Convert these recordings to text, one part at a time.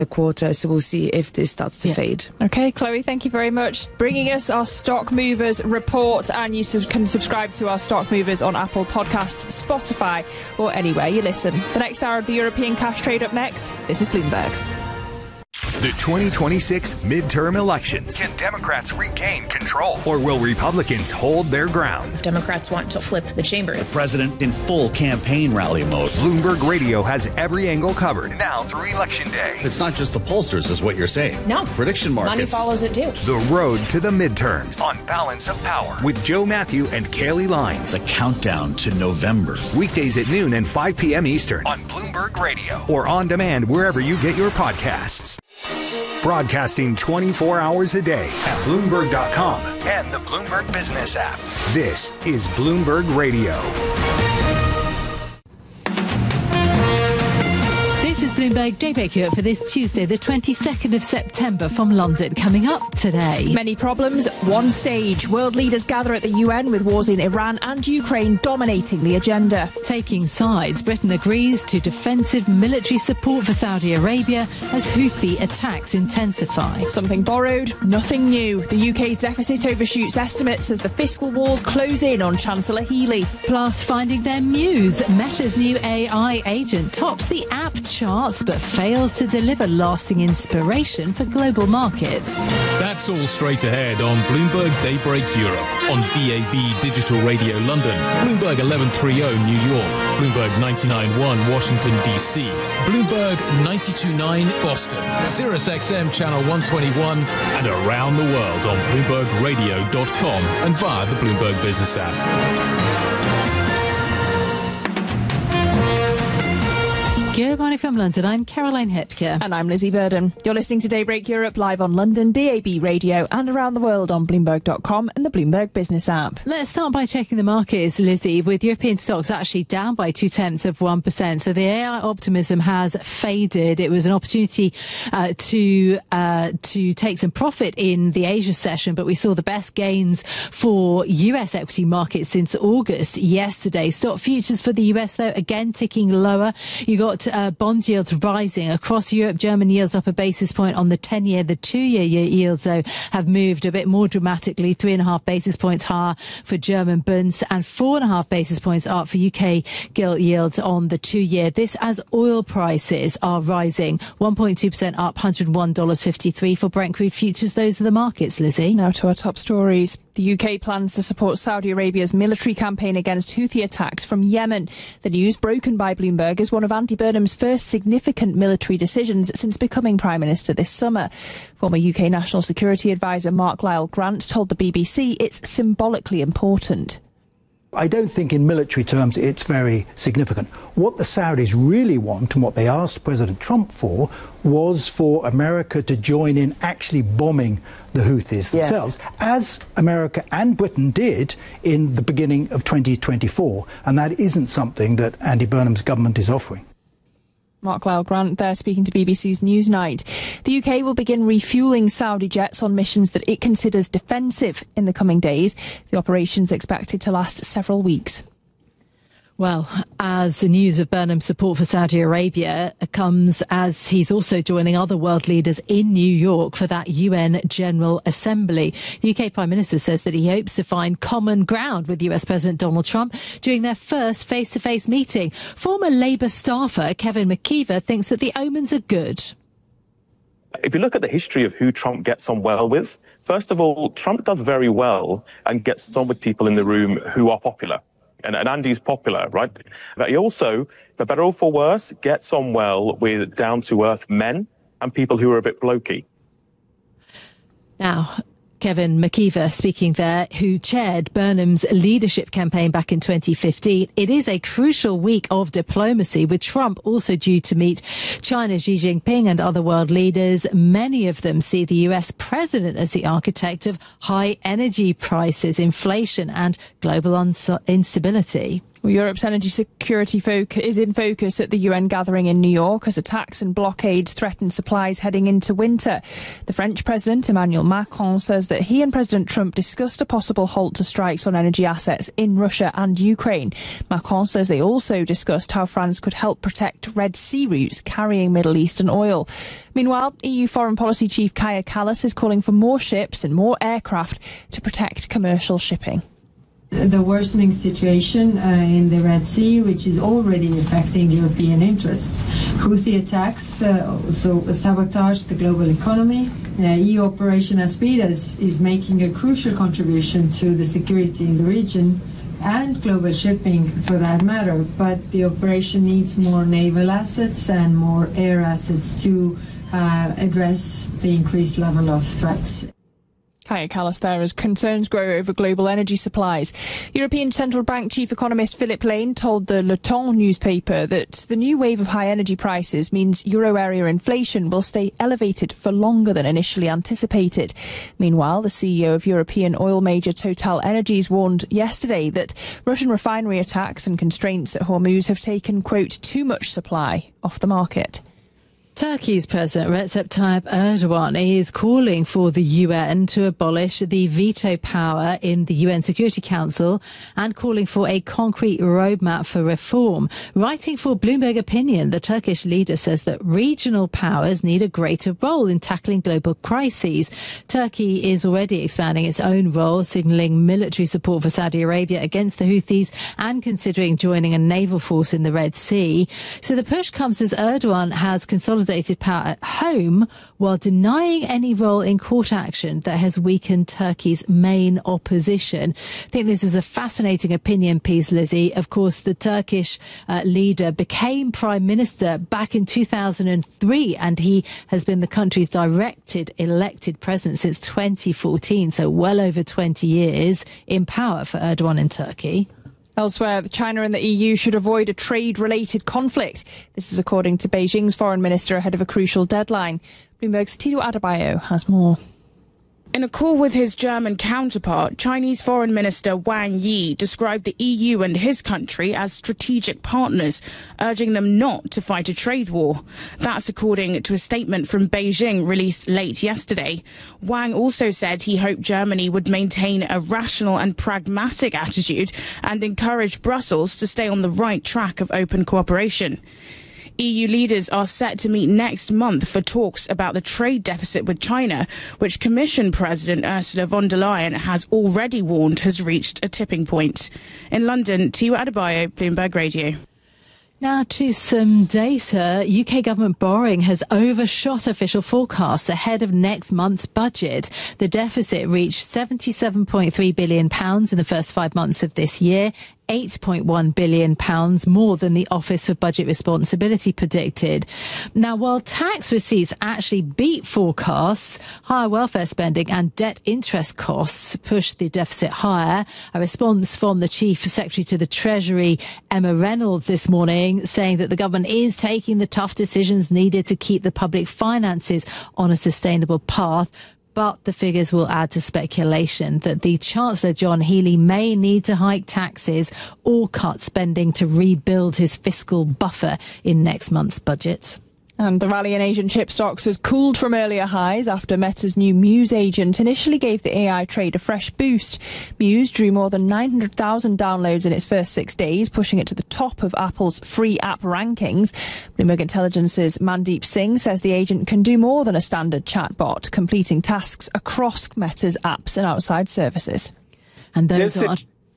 a quarter, so we'll see if this starts to fade. Okay, Chloe, thank you very much. Bringing us our Stock Movers report, and you can subscribe to our Stock Movers on Apple Podcasts, Spotify, or anywhere you listen. The next hour of the European cash trade up next. This is Bloomberg. The 2026 midterm elections. Can Democrats regain control, or will Republicans hold their ground? Democrats want to flip the chamber. The president in full campaign rally mode. Bloomberg Radio has every angle covered now through Election Day. It's not just the pollsters, is what you're saying. No. Prediction markets. Money follows it too. The road to the midterms on Balance of Power with Joe Matthew and Kaylee Lines. The countdown to November. Weekdays at noon and 5 p.m. Eastern on Bloomberg Radio or on demand wherever you get your podcasts. Broadcasting 24 hours a day at Bloomberg.com and the Bloomberg Business app. This is Bloomberg Radio. This is Bloomberg Daybreak Europe for this Tuesday, the 22nd of September from London. Coming up today. Many problems, one stage. World leaders gather at the UN with wars in Iran and Ukraine dominating the agenda. Taking sides, Britain agrees to defensive military support for Saudi Arabia as Houthi attacks intensify. Something borrowed, nothing new. The UK's deficit overshoots estimates as the fiscal wars close in on Chancellor Healey. Plus, finding their muse. Meta's new AI agent tops the app charts but fails to deliver lasting inspiration for global markets. That's all straight ahead on Bloomberg Daybreak Europe, on DAB Digital Radio London, Bloomberg 1130 New York, Bloomberg 99.1 Washington DC, Bloomberg 92.9 Boston, Sirius XM Channel 121, and around the world on BloombergRadio.com and via the Bloomberg Business app. Good morning from London. I'm Caroline Hepker. And I'm Lizzie Burden. You're listening to Daybreak Europe live on London, DAB Radio, and around the world on Bloomberg.com and the Bloomberg Business app. Let's start by checking the markets, Lizzie, with European stocks actually down by 0.2%. So the AI optimism has faded. It was an opportunity to take some profit in the Asia session, but we saw the best gains for US equity markets since August yesterday. Stock futures for the US, though, again ticking lower. You got bond yields rising across Europe. German yields up a basis point on the 10-year. The 2-year yields, though, have moved a bit more dramatically, 3.5 basis points higher for German bunds and 4.5 basis points up for UK gilt yields on the 2-year. This as oil prices are rising, 1.2% up, $101.53 for Brent crude futures. Those are the markets, Lizzie. Now to our top stories. The UK plans to support Saudi Arabia's military campaign against Houthi attacks from Yemen. The news, broken by Bloomberg, is one of Andy Burnham's first significant military decisions since becoming Prime Minister this summer. Former UK National Security Advisor Mark Lyle Grant told the BBC it's symbolically important. I don't think in military terms it's very significant. What the Saudis really want and what they asked President Trump for was for America to join in actually bombing the Houthis themselves, as America and Britain did in the beginning of 2024. And that isn't something that Andy Burnham's government is offering. Mark Lyle Grant there speaking to BBC's Newsnight. The UK will begin refuelling Saudi jets on missions that it considers defensive in the coming days. The operation's expected to last several weeks. Well, as the news of Burnham's support for Saudi Arabia comes as he's also joining other world leaders in New York for that UN General Assembly. The UK Prime Minister says that he hopes to find common ground with US President Donald Trump during their first face-to-face meeting. Former Labour staffer Kevin McKeever thinks that the omens are good. If you look at the history of who Trump gets on well with, first of all, Trump does very well and gets on with people in the room who are popular. And Andy's popular, right? But he also, for better or for worse, gets on well with down-to-earth men and people who are a bit blokey. Now, Kevin McKeever speaking there, who chaired Burnham's leadership campaign back in 2015. It is a crucial week of diplomacy, with Trump also due to meet China's Xi Jinping and other world leaders. Many of them see the US president as the architect of high energy prices, inflation and global instability. Well, Europe's energy security is in focus at the UN gathering in New York as attacks and blockades threaten supplies heading into winter. The French President Emmanuel Macron says that he and President Trump discussed a possible halt to strikes on energy assets in Russia and Ukraine. Macron says they also discussed how France could help protect Red Sea routes carrying Middle Eastern oil. Meanwhile, EU Foreign Policy Chief Kaja Kallas is calling for more ships and more aircraft to protect commercial shipping. The worsening situation in the Red Sea, which is already affecting European interests. Houthi attacks also sabotage the global economy. EU Operation Aspides is making a crucial contribution to the security in the region and global shipping for that matter, but the operation needs more naval assets and more air assets to address the increased level of threats. Kaja Kallas there as concerns grow over global energy supplies. European Central Bank Chief Economist Philip Lane told the Le Temps newspaper that the new wave of high energy prices means euro area inflation will stay elevated for longer than initially anticipated. Meanwhile, the CEO of European oil major Total Energies warned yesterday that Russian refinery attacks and constraints at Hormuz have taken, quote, too much supply off the market. Turkey's President Recep Tayyip Erdogan is calling for the UN to abolish the veto power in the UN Security Council and calling for a concrete roadmap for reform. Writing for Bloomberg Opinion, the Turkish leader says that regional powers need a greater role in tackling global crises. Turkey is already expanding its own role, signalling military support for Saudi Arabia against the Houthis and considering joining a naval force in the Red Sea. So the push comes as Erdogan has consolidated power at home while denying any role in court action that has weakened Turkey's main opposition. I think this is a fascinating opinion piece, Lizzie. Of course, the Turkish leader became prime minister back in 2003, and he has been the country's elected president since 2014, so well over 20 years in power for Erdogan in Turkey. Elsewhere, China and the EU should avoid a trade-related conflict. This is according to Beijing's foreign minister ahead of a crucial deadline. Bloomberg's Tito Adebayo has more. In a call with his German counterpart, Chinese Foreign Minister Wang Yi described the EU and his country as strategic partners, urging them not to fight a trade war. That's according to a statement from Beijing released late yesterday. Wang also said he hoped Germany would maintain a rational and pragmatic attitude and encourage Brussels to stay on the right track of open cooperation. EU leaders are set to meet next month for talks about the trade deficit with China, which Commission President Ursula von der Leyen has already warned has reached a tipping point. In London, Tito Adebayo, Bloomberg Radio. Now to some data. UK government borrowing has overshot official forecasts ahead of next month's budget. The deficit reached £77.3 billion in the first 5 months of this year, £8.1 billion more than the Office for Budget Responsibility predicted. Now, while tax receipts actually beat forecasts, higher welfare spending and debt interest costs pushed the deficit higher. A response from the Chief Secretary to the Treasury, Emma Reynolds, this morning, saying that the government is taking the tough decisions needed to keep the public finances on a sustainable path. But the figures will add to speculation that the Chancellor, John Healey, may need to hike taxes or cut spending to rebuild his fiscal buffer in next month's budget. And the rally in Asian chip stocks has cooled from earlier highs after Meta's new Muse agent initially gave the AI trade a fresh boost. Muse drew more than 900,000 downloads in its first 6 days, pushing it to the top of Apple's free app rankings. Bloomberg Intelligence's Mandeep Singh says the agent can do more than a standard chatbot, completing tasks across Meta's apps and outside services. And those are...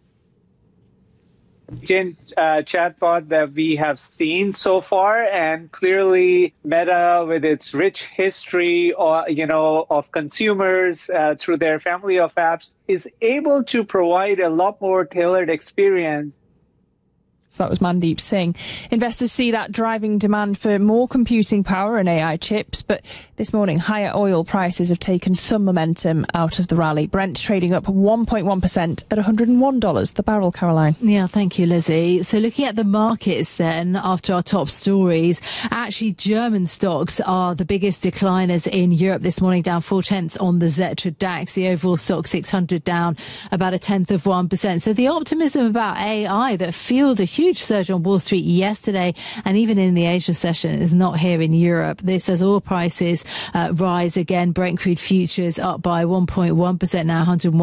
chatbot that we have seen so far, and clearly Meta, with its rich history of consumers through their family of apps, is able to provide a lot more tailored experience. So that was Mandeep Singh. Investors see that driving demand for more computing power and AI chips, but this morning higher oil prices have taken some momentum out of the rally. Brent trading up 1.1% at $101 the barrel, Caroline. Yeah, thank you, Lizzie. So looking at the markets then, after our top stories, actually German stocks are the biggest decliners in Europe this morning, down 0.4 on the Xetra DAX. The overall stock 600 down about 0.1%. So the optimism about AI that fueled a huge surge on Wall Street yesterday and even in the Asia session is not here in Europe. This as oil prices rise again. Brent crude futures up by 1.1% now,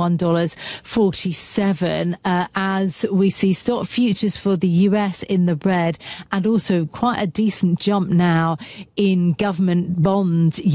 $101.47, as we see stock futures for the US in the red, and also quite a decent jump now in government bond